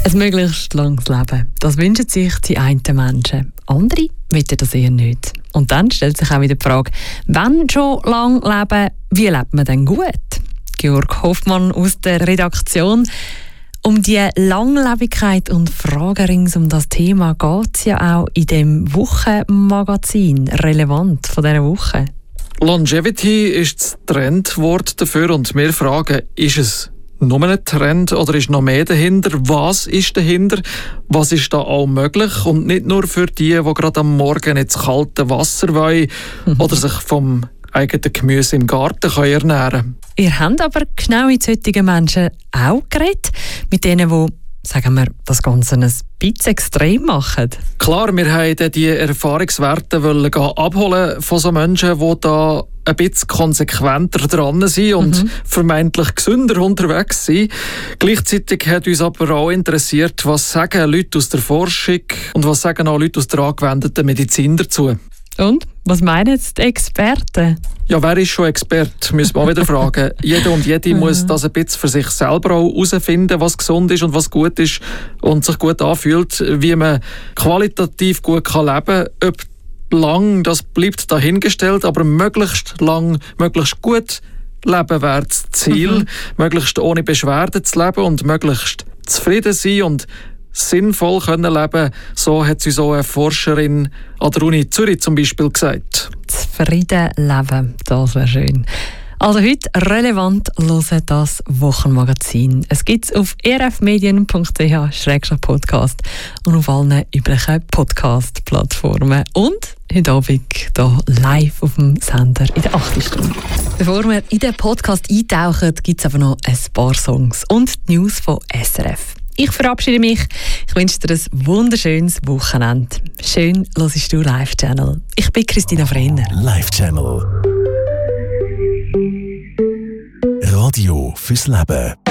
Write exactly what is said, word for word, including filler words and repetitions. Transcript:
Ein möglichst langes Leben, das wünschen sich die einen Menschen. Andere wollen das eher nicht. Und dann stellt sich auch wieder die Frage, wenn schon lang leben, wie lebt man denn gut? Georg Hoffmann aus der Redaktion. Um die Langlebigkeit und Fragen rings um das Thema geht es ja auch in dem Wochenmagazin relevant von dieser Woche. Longevity ist das Trendwort dafür und wir fragen, ist es nur ein Trend oder ist noch mehr dahinter? Was ist dahinter? Was ist da auch möglich? Und nicht nur für die, die gerade am Morgen ins kalte Wasser wollen mhm. oder sich vom eigenen Gemüse im Garten können ernähren. Ihr habt aber genau mit solchen Menschen auch geredet, mit denen, die, sagen wir, das Ganze ein bisschen extrem machen. Klar, wir wollten die Erfahrungswerte abholen von so Menschen, die da ein bisschen konsequenter dran sind und mhm. vermeintlich gesünder unterwegs sind. Gleichzeitig hat uns aber auch interessiert, was sagen Leute aus der Forschung und was sagen auch Leute aus der angewendeten Medizin dazu. Und? Was meinen jetzt die Experten? Ja, wer ist schon Experte? Müssen wir auch wieder fragen. Jeder und jede muss das ein bisschen für sich selber auch herausfinden, was gesund ist und was gut ist und sich gut anfühlt, wie man qualitativ gut kann leben kann. Ob lang, das bleibt dahingestellt, aber möglichst lang, möglichst gut leben wäre das Ziel. Mhm. Möglichst ohne Beschwerden zu leben und möglichst zufrieden sein und sinnvoll können leben. So hat sie so eine Forscherin an der Uni Zürich zum Beispiel gesagt. Zufrieden leben, das wäre schön. Also heute relevant hören das Wochenmagazin. Es gibt es auf e r f medien punkt c h slash podcast und auf allen üblichen Podcast-Plattformen. Und heute Abend hier live auf dem Sender in der achten Stunde. Bevor wir in den Podcast eintauchen, gibt es aber noch ein paar Songs und die News von S R F. Ich verabschiede mich. Ich wünsche dir ein wunderschönes Wochenende. Schön hörst du Live Channel. Ich bin Christina Frenner. Live Channel. Radio fürs Leben.